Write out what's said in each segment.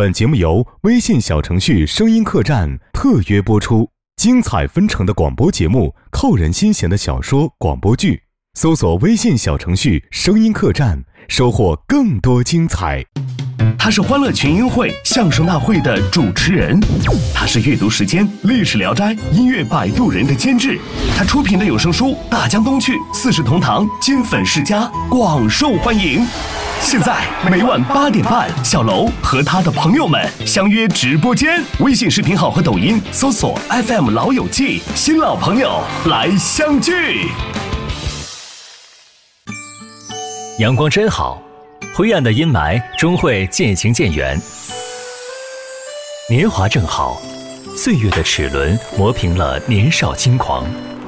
本节目由微信小程序声音客栈特约播出，精彩纷呈的广播节目，扣人心弦的小说广播剧，搜索微信小程序声音客栈，收获更多精彩。 他是欢乐群英会相声大会的主持人，他是阅读时间历史聊斋音乐摆渡人的监制，他出品的有声书《大江东去》四世同堂金粉世家广受欢迎。现在每晚8点半，小楼和他的朋友们相约直播间，微信视频号和抖音搜索 FM 老友记，新老朋友来相聚。 阳光真好，灰暗的阴霾终会渐行渐远。年华正好，岁月的齿轮磨平了年少轻狂。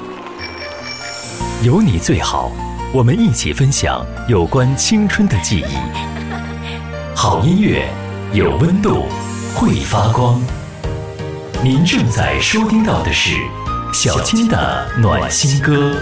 有你最好，我们一起分享有关青春的记忆。好音乐，有温度，会发光。您正在收听到的是小青的暖心歌。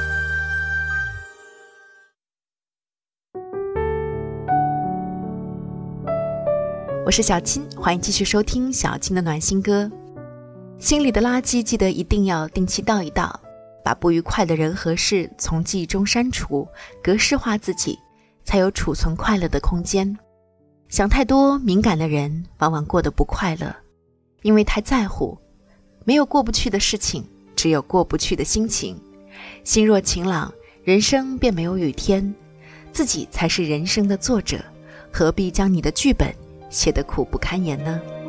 我是小青，欢迎继续收听小青的暖心歌。心里的垃圾记得一定要定期倒一倒，把不愉快的人和事从记忆中删除，格式化自己，才有储存快乐的空间。想太多，敏感的人往往过得不快乐，因为太在乎。没有过不去的事情，只有过不去的心情。心若晴朗，人生便没有雨天。自己才是人生的作者，何必将你的剧本写得苦不堪言呢？